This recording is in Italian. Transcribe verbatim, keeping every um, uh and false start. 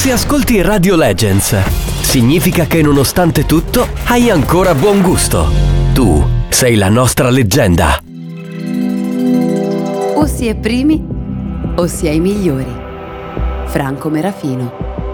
Se ascolti Radio Legends, significa che nonostante tutto hai ancora buon gusto. Tu sei la nostra leggenda. O si è primi o si è i migliori. Franco Merafino.